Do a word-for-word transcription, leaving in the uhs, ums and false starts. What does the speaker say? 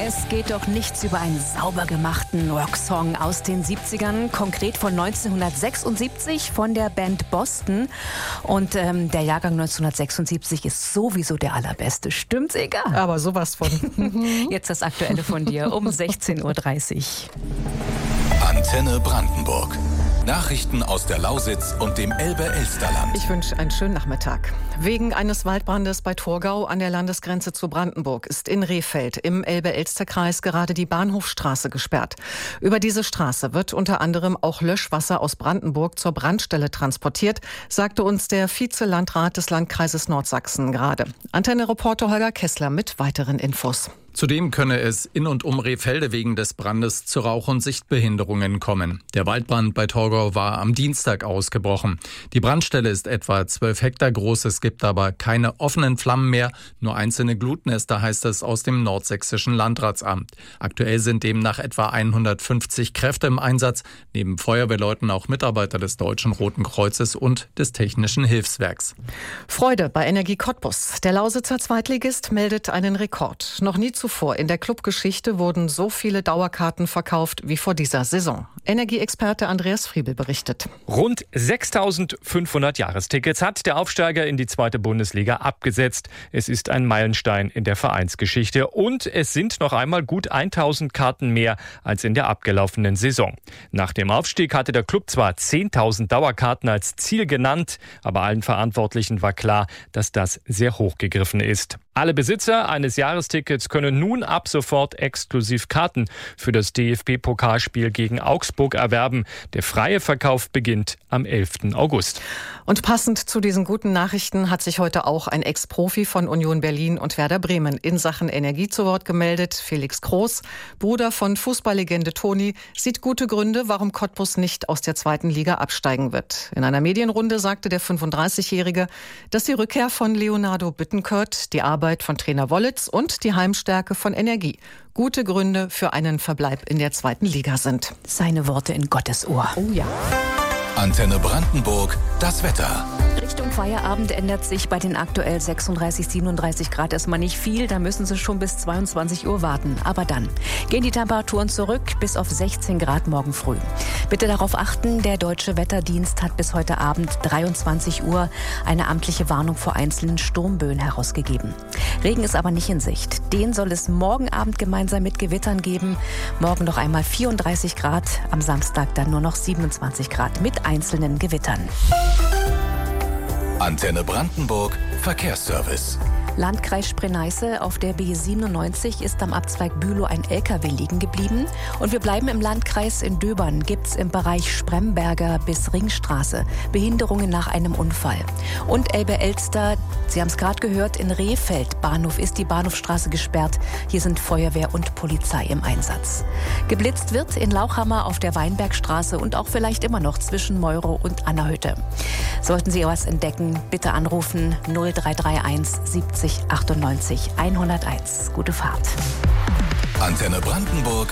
Es geht doch nichts über einen sauber gemachten Rocksong aus den siebzigern, konkret von neunzehnhundertsechsundsiebzig von der Band Boston. Und ähm, der Jahrgang neunzehnhundertsechsundsiebzig ist sowieso der allerbeste. Stimmt's, Ega? Aber sowas von. Jetzt das Aktuelle von dir um sechzehn Uhr dreißig. Antenne Brandenburg. Nachrichten aus der Lausitz und dem Elbe-Elsterland. Ich wünsche einen schönen Nachmittag. Wegen eines Waldbrandes bei Torgau an der Landesgrenze zu Brandenburg ist in Rehfeld im Elbe-Elster-Kreis gerade die Bahnhofstraße gesperrt. Über diese Straße wird unter anderem auch Löschwasser aus Brandenburg zur Brandstelle transportiert, sagte uns der Vizelandrat des Landkreises Nordsachsen gerade. Antenne-Reporter Holger Kessler mit weiteren Infos. Zudem könne es in und um Rehfelde wegen des Brandes zu Rauch- und Sichtbehinderungen kommen. Der Waldbrand bei Torgau war am Dienstag ausgebrochen. Die Brandstelle ist etwa zwölf Hektar groß, es gibt aber keine offenen Flammen mehr, nur einzelne Glutnester, heißt es aus dem nordsächsischen Landratsamt. Aktuell sind demnach etwa hundertfünfzig Kräfte im Einsatz, neben Feuerwehrleuten auch Mitarbeiter des Deutschen Roten Kreuzes und des Technischen Hilfswerks. Freude bei Energie Cottbus. Der Lausitzer Zweitligist meldet einen Rekord. Noch nie zuvor in der Clubgeschichte wurden so viele Dauerkarten verkauft wie vor dieser Saison. Energieexperte Andreas Friebel berichtet. Rund sechstausendfünfhundert Jahrestickets hat der Aufsteiger in die zweite Bundesliga abgesetzt. Es ist ein Meilenstein in der Vereinsgeschichte und es sind noch einmal gut tausend Karten mehr als in der abgelaufenen Saison. Nach dem Aufstieg hatte der Club zwar zehntausend Dauerkarten als Ziel genannt, aber allen Verantwortlichen war klar, dass das sehr hoch gegriffen ist. Alle Besitzer eines Jahrestickets können nun ab sofort exklusiv Karten für das D F B-Pokalspiel gegen Augsburg erwerben. Der freie Verkauf beginnt am elften August. Und passend zu diesen guten Nachrichten hat sich heute auch ein Ex-Profi von Union Berlin und Werder Bremen in Sachen Energie zu Wort gemeldet. Felix Groß, Bruder von Fußballlegende Toni, sieht gute Gründe, warum Cottbus nicht aus der zweiten Liga absteigen wird. In einer Medienrunde sagte der fünfunddreißigjährige, dass die Rückkehr von Leonardo Büttenkurt, die Arbeit von Trainer Wollitz und die Heimstärke von Energie gute Gründe für einen Verbleib in der zweiten Liga sind. Seine Worte in Gottes Ohr. Oh ja. Antenne Brandenburg, das Wetter. Richtung Feierabend ändert sich bei den aktuell sechsunddreißig, siebenunddreißig Grad erstmal nicht viel. Da müssen Sie schon bis zweiundzwanzig Uhr warten. Aber dann gehen die Temperaturen zurück bis auf sechzehn Grad morgen früh. Bitte darauf achten, der Deutsche Wetterdienst hat bis heute Abend dreiundzwanzig Uhr eine amtliche Warnung vor einzelnen Sturmböen herausgegeben. Regen ist aber nicht in Sicht. Den soll es morgen Abend gemeinsam mit Gewittern geben. Morgen noch einmal vierunddreißig Grad, am Samstag dann nur noch siebenundzwanzig Grad mit einzelnen Gewittern. Antenne Brandenburg, Verkehrsservice. Landkreis Spree-Neiße auf der B siebenundneunzig ist am Abzweig Bülow ein L K W liegen geblieben. Und wir bleiben im Landkreis. In Döbern gibt's im Bereich Spremberger bis Ringstraße Behinderungen nach einem Unfall. Und Elbe-Elster, Sie haben es gerade gehört, in Rehfeld Bahnhof ist die Bahnhofstraße gesperrt. Hier sind Feuerwehr und Polizei im Einsatz. Geblitzt wird in Lauchhammer auf der Weinbergstraße und auch vielleicht immer noch zwischen Meuro und Annerhütte. Sollten Sie was entdecken, bitte anrufen null drei drei eins siebzig achtundneunzig hunderteins. Gute Fahrt. Antenne Brandenburg,